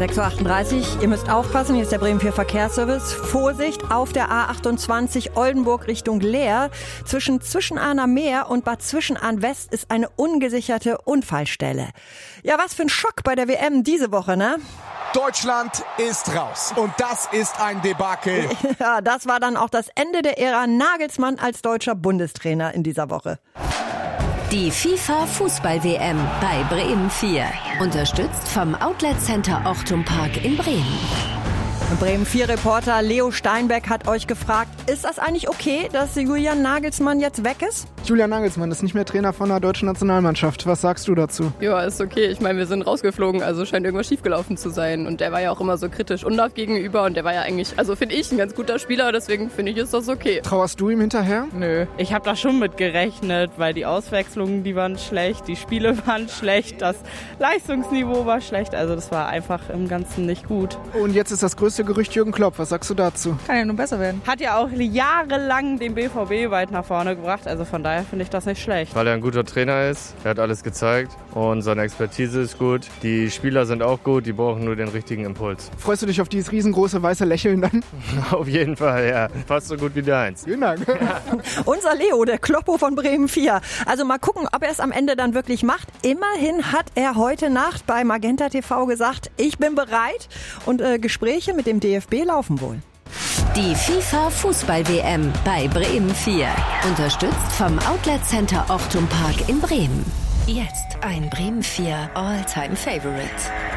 6.38 Uhr, ihr müsst aufpassen, hier ist der Bremen 4 Verkehrsservice. Vorsicht auf der A28 Oldenburg Richtung Leer. Zwischen Zwischenahner Meer und Bad Zwischenahn West ist eine ungesicherte Unfallstelle. Ja, was für ein Schock bei der WM diese Woche, ne? Deutschland ist raus. Und das ist ein Debakel. Ja, das war dann auch das Ende der Ära Nagelsmann als deutscher Bundestrainer in dieser Woche. Die FIFA Fußball-WM bei Bremen 4. Unterstützt vom Outlet Center Ochtum Park in Bremen. Bremen 4 Reporter Leo Steinbeck hat euch gefragt, ist das eigentlich okay, dass Julian Nagelsmann jetzt weg ist? Julian Nagelsmann ist nicht mehr Trainer von der deutschen Nationalmannschaft. Was sagst du dazu? Ja, ist okay. Ich meine, wir sind rausgeflogen, also scheint irgendwas schiefgelaufen zu sein. Und der war ja auch immer so kritisch Undav gegenüber und der war ja eigentlich, also finde ich, ein ganz guter Spieler, deswegen finde ich, ist das okay. Trauerst du ihm hinterher? Nö, ich habe da schon mit gerechnet, weil die Auswechslungen, die waren schlecht, die Spiele waren schlecht, das Leistungsniveau war schlecht, also das war einfach im Ganzen nicht gut. Und jetzt ist das größte Gerücht Jürgen Klopp. Was sagst du dazu? Kann ja nur besser werden. Hat ja auch jahrelang den BVB weit nach vorne gebracht, also von daher finde ich das nicht schlecht. Weil er ein guter Trainer ist, er hat alles gezeigt und seine Expertise ist gut. Die Spieler sind auch gut, die brauchen nur den richtigen Impuls. Freust du dich auf dieses riesengroße weiße Lächeln dann? Auf jeden Fall, ja. Fast so gut wie deins. Vielen Dank. Ja. Unser Leo, der Kloppo von Bremen 4. Also mal gucken, ob er es am Ende dann wirklich macht. Immerhin hat er heute Nacht bei Magenta TV gesagt, ich bin bereit und Gespräche mit dem DFB laufen wohl. Die FIFA Fußball-WM bei Bremen 4. Unterstützt vom Outlet Center Ochtum Park in Bremen. Jetzt ein Bremen 4 All-Time Favorite.